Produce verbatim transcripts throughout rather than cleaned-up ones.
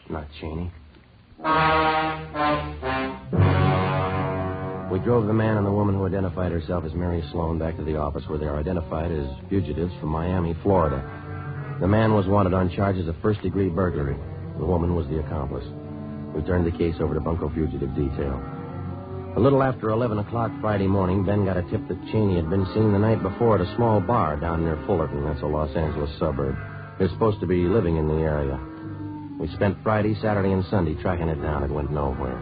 Not Cheney. We drove the man and the woman who identified herself as Mary Sloan back to the office where they are identified as fugitives from Miami, Florida. The man was wanted on charges of first-degree burglary. The woman was the accomplice. We turned the case over to Bunko Fugitive Detail. A little after eleven o'clock Friday morning, Ben got a tip that Cheney had been seen the night before at a small bar down near Fullerton. That's a Los Angeles suburb. He was supposed to be living in the area. We spent Friday, Saturday, and Sunday tracking it down. It went nowhere.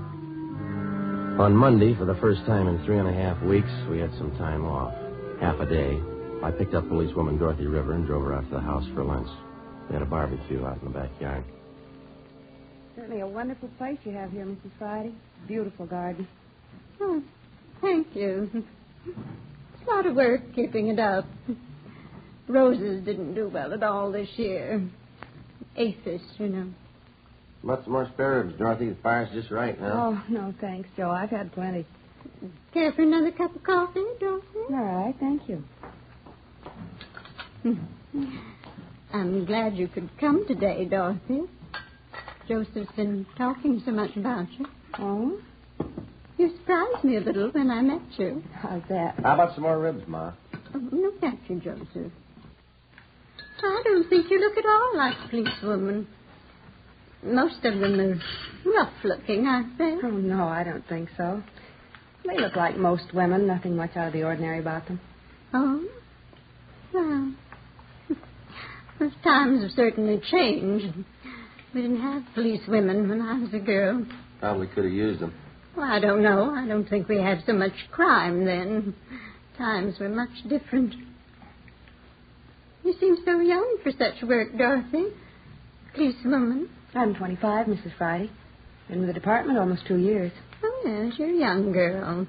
On Monday, for the first time in three and a half weeks, we had some time off. Half a day. I picked up policewoman Dorothy River and drove her out to the house for lunch. We had a barbecue out in the backyard. Certainly a wonderful place you have here, Missus Friday. Beautiful garden. Oh, thank you. It's a lot of work keeping it up. Roses didn't do well at all this year. Aphis, you know. About some more spare ribs, Dorothy. The fire's just right now. Oh, no, thanks, Joe. I've had plenty. Care for another cup of coffee, Dorothy? All right, thank you. I'm glad you could come today, Dorothy. Joseph's been talking so much about you. Oh? You surprised me a little when I met you. How's that? How about some more ribs, Ma? Oh, no, thank you, Joseph. I don't think you look at all like a policewoman. Most of them are rough-looking, aren't they? Oh, no, I don't think so. They look like most women. Nothing much out of the ordinary about them. Oh? Well, those times have certainly changed. We didn't have police women when I was a girl. Probably could have used them. Well, I don't know. I don't think we had so much crime then. Times were much different. You seem so young for such work, Dorothy. Policewoman. I'm twenty-five, Missus Friday. Been with the department almost two years. Oh, yes, you're a young girl.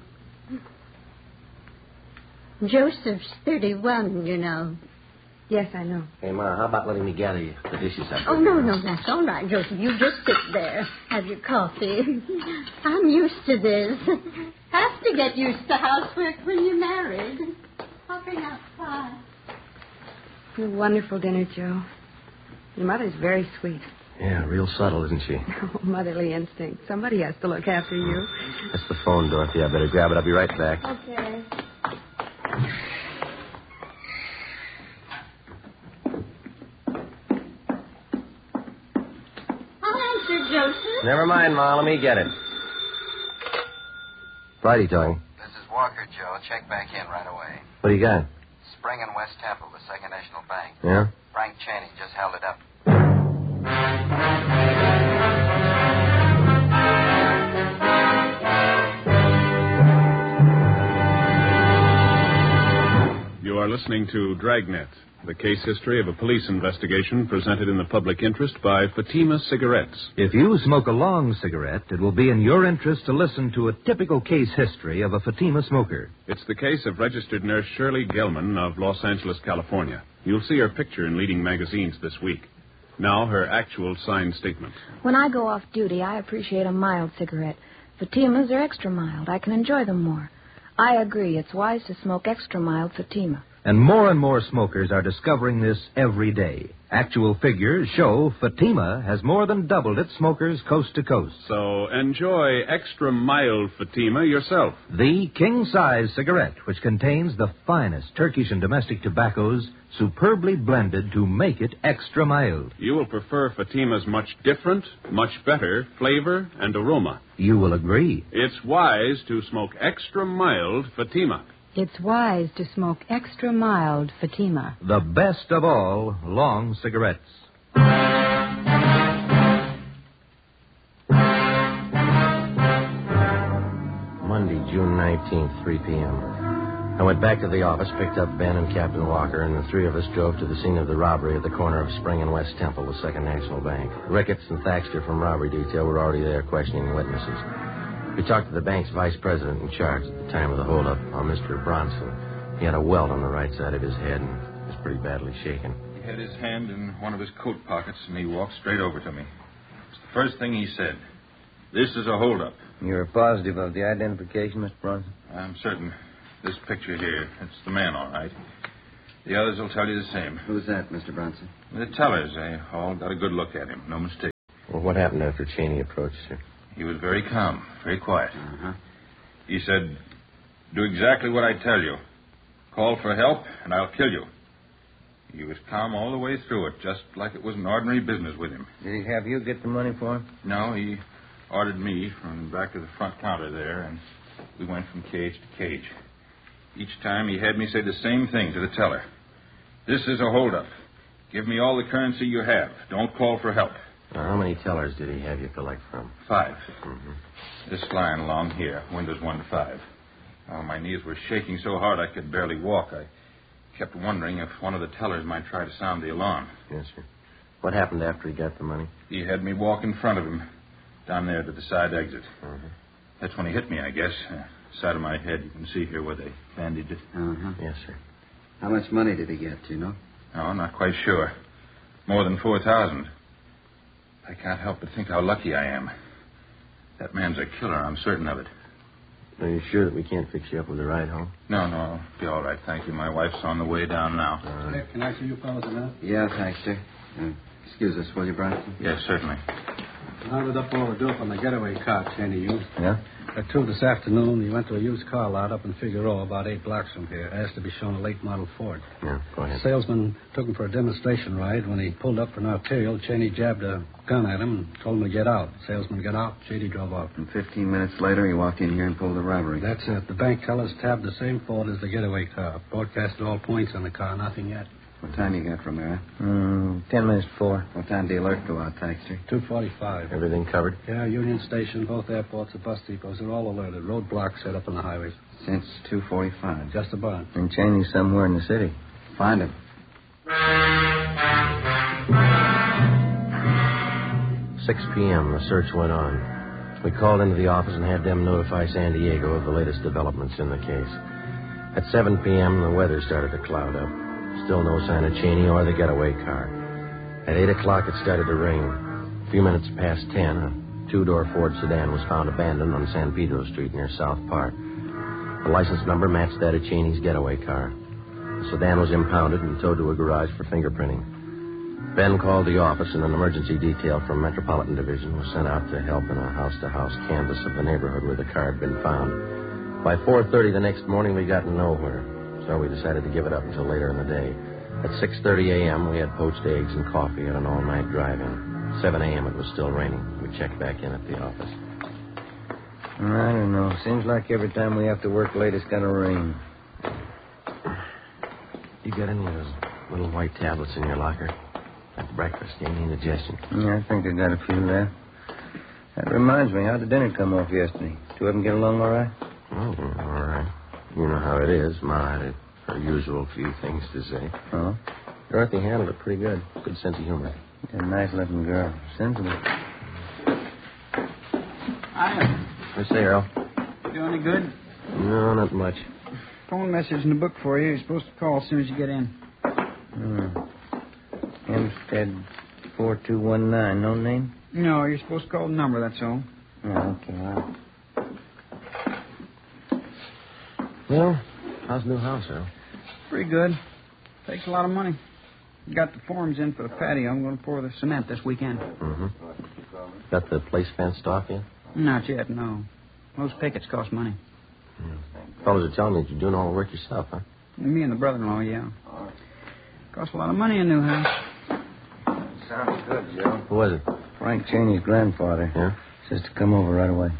Joseph's thirty-one, you know. Yes, I know. Hey, Ma, how about letting me gather you the dishes up? Oh, no, no, that's all right, Joseph. You just sit there. Have your coffee. I'm used to this. Have to get used to housework when you're married. I'll bring out pie. A wonderful dinner, Joe. Your mother's very sweet. Yeah, real subtle, isn't she? Oh, motherly instinct. Somebody has to look after you. That's the phone, Dorothy. I better grab it. I'll be right back. Okay. Joseph? Never mind, Ma. Let me get it. Friday talking. This is Walker, Joe. Check back in right away. What do you got? Spring and West Temple, the Second National Bank. Yeah? Frank Cheney just held it up. You are listening to Dragnet, the case history of a police investigation presented in the public interest by Fatima Cigarettes. If you smoke a long cigarette, it will be in your interest to listen to a typical case history of a Fatima smoker. It's the case of registered nurse Shirley Gelman of Los Angeles, California. You'll see her picture in leading magazines this week. Now, her actual signed statement. When I go off duty, I appreciate a mild cigarette. Fatimas are extra mild. I can enjoy them more. I agree. It's wise to smoke extra mild Fatima. And more and more smokers are discovering this every day. Actual figures show Fatima has more than doubled its smokers coast to coast. So enjoy extra mild Fatima yourself. The king-size cigarette, which contains the finest Turkish and domestic tobaccos superbly blended to make it extra mild. You will prefer Fatima's much different, much better flavor and aroma. You will agree. It's wise to smoke extra mild Fatima. It's wise to smoke extra mild Fatima. The best of all long cigarettes. Monday, June nineteenth, three p.m. I went back to the office, picked up Ben and Captain Walker, and the three of us drove to the scene of the robbery at the corner of Spring and West Temple, the Second National Bank. Ricketts and Thaxter from robbery detail were already there questioning witnesses. We talked to the bank's vice president in charge at the time of the holdup, a Mister Bronson. He had a welt on the right side of his head and was pretty badly shaken. He had his hand in one of his coat pockets, and he walked straight over to me. It's the first thing he said. This is a holdup. You're positive of the identification, Mister Bronson? I'm certain. This picture here, it's the man, all right. The others will tell you the same. Who's that, Mister Bronson? The tellers, they all got a good look at him. No mistake. Well, what happened after Cheney approached you? He was very calm, very quiet. Uh-huh. He said, do exactly what I tell you. Call for help, and I'll kill you. He was calm all the way through it, just like it was an ordinary business with him. Did he have you get the money for him? No, he ordered me from back to the front counter there, and we went from cage to cage. Each time he had me say the same thing to the teller. This is a holdup. Give me all the currency you have. Don't call for help. Now, how many tellers did he have you collect from? Five. Mm-hmm. This line along here, windows one to five. Oh, my knees were shaking so hard I could barely walk. I kept wondering if one of the tellers might try to sound the alarm. Yes, sir. What happened after he got the money? He had me walk in front of him, down there to the side exit. Mm-hmm. That's when he hit me, I guess. Uh, side of my head, you can see here where they bandaged it. Uh-huh. Yes, sir. How much money did he get, do you know? No, not quite sure. More than four thousand. I can't help but think how lucky I am. That man's a killer, I'm certain of it. Are you sure that we can't fix you up with a ride home? No, no, I'll be all right, thank you. My wife's on the way down now. All right. Can I see you fellas a minute? Yeah, thanks, sir. Uh, excuse us, will you, Bronson? Yes, certainly. Rounded up all the dope on the getaway car Cheney used. Yeah? At two this afternoon, he went to a used car lot up in Figueroa, about eight blocks from here. Asked to be shown a late model Ford. Yeah, go ahead. Salesman took him for a demonstration ride. When he pulled up for an arterial, Cheney jabbed a gun at him and told him to get out. Salesman got out. Cheney drove off. And fifteen minutes later, he walked in here and pulled the robbery. That's it. The bank tellers tabbed the same Ford as the getaway car. Broadcasted all points on the car. Nothing yet. What time you got from there? Mm, ten minutes before. What time did the alert go out, Taxter? two forty-five. Everything covered? Yeah, Union Station, both airports, the bus depots, they're all alerted. Roadblocks set up on the highways. Since two forty-five. Just about. And Cheney's somewhere in the city. Find him. six p.m., the search went on. We called into the office and had them notify San Diego of the latest developments in the case. At seven p.m., the weather started to cloud up. Still no sign of Cheney or the getaway car. At eight o'clock, it started to rain. A few minutes past ten, a two-door Ford sedan was found abandoned on San Pedro Street near South Park. The license number matched that of Cheney's getaway car. The sedan was impounded and towed to a garage for fingerprinting. Ben called the office, and an emergency detail from Metropolitan Division was sent out to help in a house-to-house canvass of the neighborhood where the car had been found. By four thirty the next morning, we'd gotten nowhere. So we decided to give it up until later in the day. At six thirty a.m., we had poached eggs and coffee at an all-night drive-in. seven a.m., it was still raining. We checked back in at the office. I don't know. Seems like every time we have to work late, it's going to rain. You got any of those little white tablets in your locker? At breakfast, any indigestion? Yeah, I think I got a few there. That reminds me, how did dinner come off yesterday? Two of them get along all right? Oh, all right. You know how it is. Ma had her usual few things to say. Oh? Dorothy handled it pretty good. Good sense of humor. A nice-looking girl. Sensible. Hiya. I say, Earl. You any good? No, not much. Phone message in the book for you. You're supposed to call as soon as you get in. Hmm. Hempstead four two one nine. No name? No, you're supposed to call the number, that's all. Oh, okay. Well, Well, how's the new house, Earl? Pretty good. Takes a lot of money. Got the forms in for the patio. I'm going to pour the cement this weekend. Mm-hmm. Got the place fenced off yet? Not yet, no. Most pickets cost money. Mm. Fellows are telling me that you're doing all the work yourself, huh? Me and the brother-in-law, yeah. Costs a lot of money, a new house. sounds good, Joe. Who was it? Frank Cheney's grandfather. Yeah? Says to come over right away.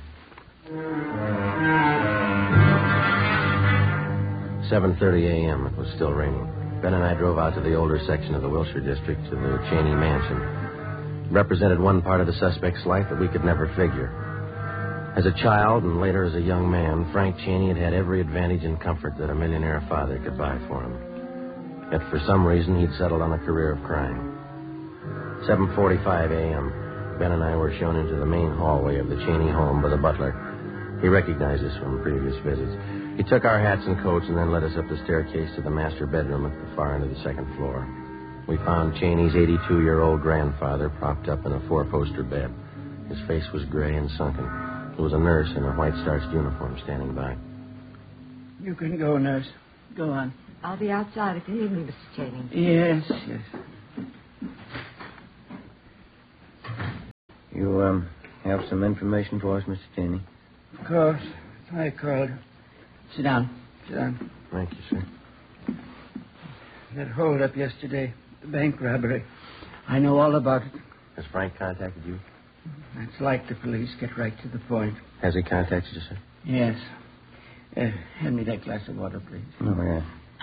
seven thirty a.m. It was still raining. Ben and I drove out to the older section of the Wilshire district to the Cheney mansion. It represented one part of the suspect's life that we could never figure. As a child and later as a young man, Frank Cheney had had every advantage and comfort that a millionaire father could buy for him. Yet for some reason, he'd settled on a career of crime. seven forty-five a.m., Ben and I were shown into the main hallway of the Cheney home by the butler. He recognized us from previous visits. He took our hats and coats and then led us up the staircase to the master bedroom at the far end of the second floor. We found Cheney's eighty-two-year-old grandfather propped up in a four-poster bed. His face was gray and sunken. There was a nurse in a white starched uniform standing by. You can go, nurse. Go on. I'll be outside if you need me, Mister Cheney. Yes, yes. You, um, have some information for us, Mister Cheney? Of course. I called. Sit down. Sit down. Thank you, sir. That hold-up yesterday, the bank robbery. I know all about it. Has Frank contacted you? It's like the police. Get right to the point. Has he contacted you, sir? Yes. Uh, hand me that glass of water, please. Oh, yeah.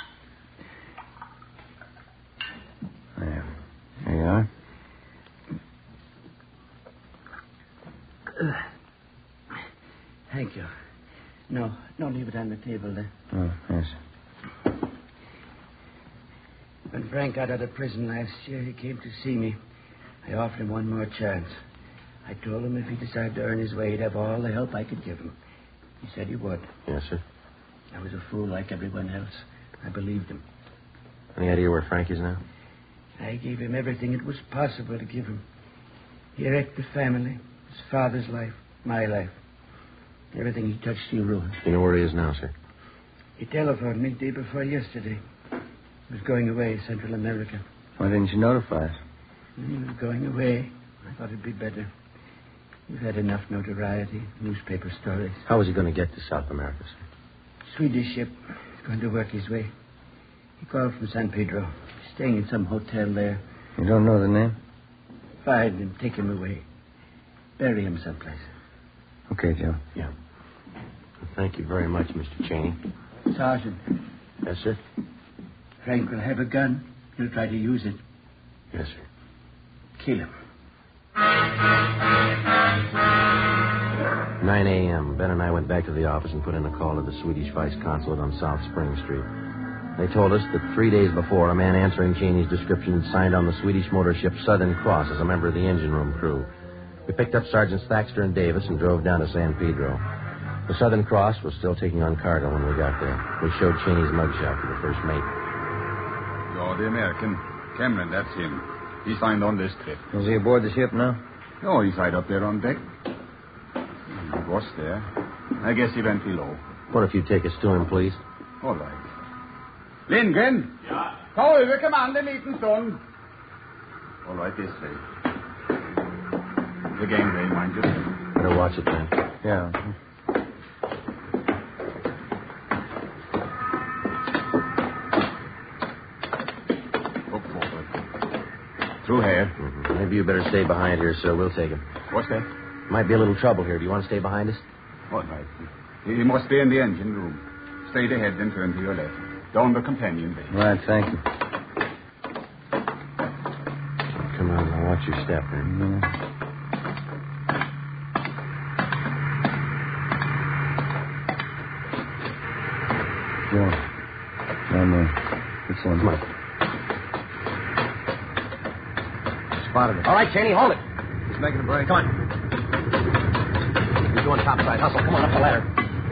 There. There you are. Uh, thank you. No, don't leave it on the table there. Oh, yes. When Frank got out of prison last year, he came to see me. I offered him one more chance. I told him if he decided to earn his way, he'd have all the help I could give him. He said he would. Yes, sir. I was a fool like everyone else. I believed him. Any idea where Frank is now? I gave him everything it was possible to give him. He wrecked the family, his father's life, my life. Everything he touched, he ruined. You know where he is now, sir? He telephoned me day before yesterday. He was going away, Central America. Why didn't you notify us? He was going away. I thought it'd be better. We've had enough notoriety, newspaper stories. How is he going to get to South America, sir? Swedish ship. He's going to work his way. He called from San Pedro. He's staying in some hotel there. You don't know the name? Find him, take him away. Bury him someplace. Okay, Joe. Yeah. Well, thank you very much, Mister Cheney. Sergeant. Yes, sir? Frank will have a gun. He'll try to use it. Yes, sir. Kill him. nine a.m. Ben and I went back to the office and put in a call to the Swedish Vice Consulate on South Spring Street. They told us that three days before, a man answering Cheney's description had signed on the Swedish motor ship Southern Cross as a member of the engine room crew. We picked up Sergeants Thaxter and Davis and drove down to San Pedro. The Southern Cross was still taking on cargo when we got there. We showed Cheney's mugshot to the first mate. Oh, the American. Cameron, that's him. He signed on this trip. Is he aboard the ship now? Oh, he's right up there on deck. The boss there. I guess he went below. What if you take us to him, please? All right. Lindgren! Ja? Ta över kommand en liten stund. All right, this way. The gangway, mind you. Better watch it, then. Yeah. Hook forward. Through here. Mm-hmm. Maybe you better stay behind here, sir. We'll take him. What's that? Might be a little trouble here. Do you want to stay behind us? All right. You must stay in the engine room. Straight ahead, then turn to your left. Down the companion bay. Right, thank you. Come on, now watch your step, man. Yeah. Joe. Down there. It's on. Come on. Spotted it. All right, Cheney, hold it. He's making a break. Come on. He's going topside. Hustle. Come on, up the ladder.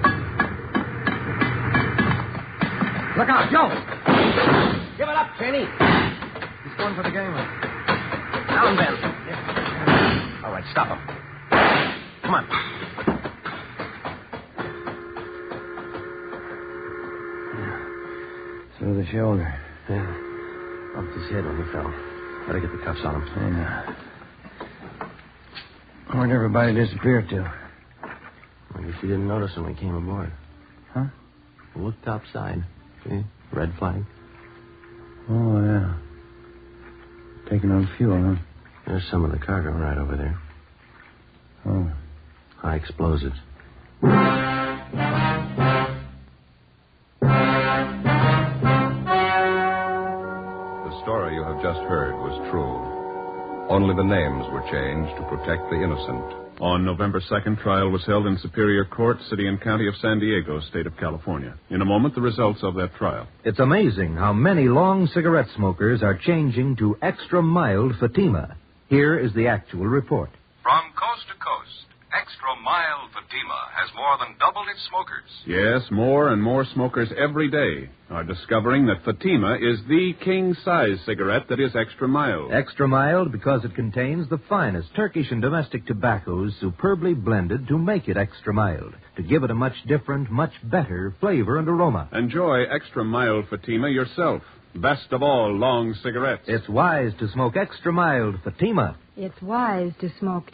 Look out, Joe. Give it up, Cheney. He's going for the gangway. Down, Ben. Yeah. All right, stop him. Come on. Through the shoulder. Yeah. Bumped his head when he fell. Better get the cuffs on him. Yeah. Where'd everybody disappear to? I guess you didn't notice when we came aboard. Huh? Look topside. See? Red flag. Oh, yeah. Taking on fuel, huh? There's some of the cargo right over there. Oh. High explosives. The story you have just heard was true. Only the names were changed to protect the innocent. On November second, trial was held in Superior Court, City and County of San Diego, State of California. In a moment, the results of that trial. It's amazing how many long cigarette smokers are changing to extra mild Fatima. Here is the actual report. From coast to coast, extra mild Fatima has more than doubled its smokers. Yes, more and more smokers every day are discovering that Fatima is the king-size cigarette that is extra mild. Extra mild because it contains the finest Turkish and domestic tobaccos superbly blended to make it extra mild, to give it a much different, much better flavor and aroma. Enjoy extra mild Fatima yourself. Best of all long cigarettes. It's wise to smoke extra mild Fatima. It's wise to smoke